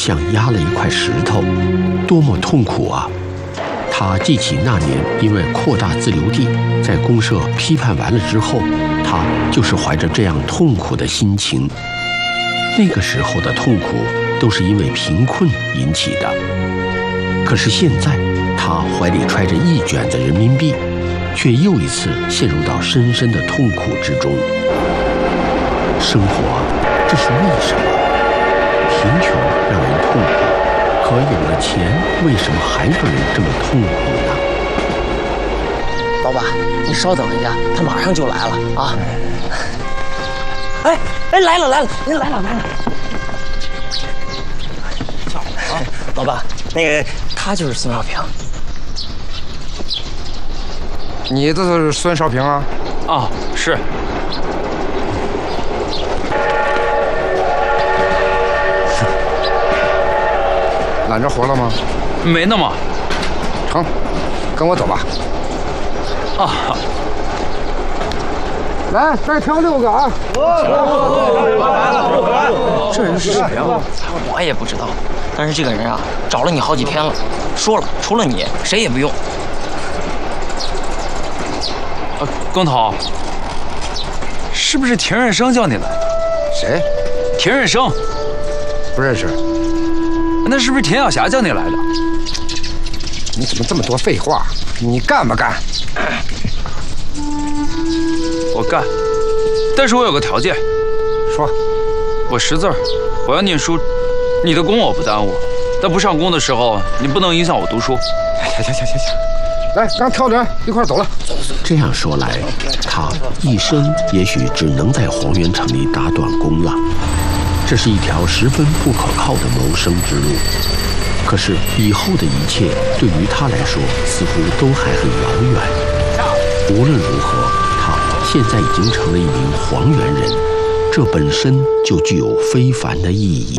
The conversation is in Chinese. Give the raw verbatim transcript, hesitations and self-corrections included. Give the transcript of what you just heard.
像压了一块石头，多么痛苦啊！他记起那年因为扩大自留地，在公社批判完了之后，他就是怀着这样痛苦的心情。那个时候的痛苦都是因为贫困引起的，可是现在他怀里揣着一卷子人民币，却又一次陷入到深深的痛苦之中。生活，这是为什么？贫穷让人痛苦，可有了钱，为什么还让人这么痛苦呢？ 老板，你稍等一下，他马上就来了啊！哎哎，来了来了，您来了来了！啊，老板，那个他就是孙少平。 你这是孙少平啊？ 啊，是。 揽着活了吗？ 没呢嘛。 成，跟我走吧。 啊。 来，再挑六个啊！ 这人是谁啊？我也不知道，但是这个人啊，找了你好几天了，说了除了你谁也不用。 呃，工头，是不是田润生叫你来？ 谁？ 田润生。 不认识。 那是不是田晓霞叫你来的？ 你怎么这么多废话？你干不干？ 我干，但是我有个条件。 说。 我识字儿，我要念书，你的工我不耽误，但不上工的时候，你不能影响我读书。 行行行行行，来，让挑着一块走了。 这样说来，他一生也许只能在黄源城里打短工了。这是一条十分不可靠的谋生之路，可是以后的一切对于他来说似乎都还很遥远。无论如何，他现在已经成了一名黄源人，这本身就具有非凡的意义。